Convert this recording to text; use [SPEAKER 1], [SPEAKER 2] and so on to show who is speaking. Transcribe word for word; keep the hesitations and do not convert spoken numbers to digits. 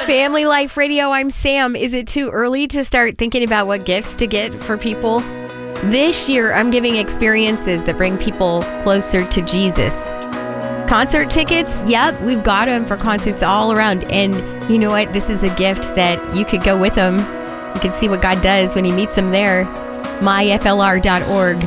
[SPEAKER 1] Family Life Radio, I'm Sam. Is it too early to start thinking about what gifts to get for people? This year, I'm giving experiences that bring people closer to Jesus. Concert tickets? Yep, we've got them for concerts all around. And you know what? This is a gift that you could go with them. You can see what God does when he meets them there. my f l r dot org.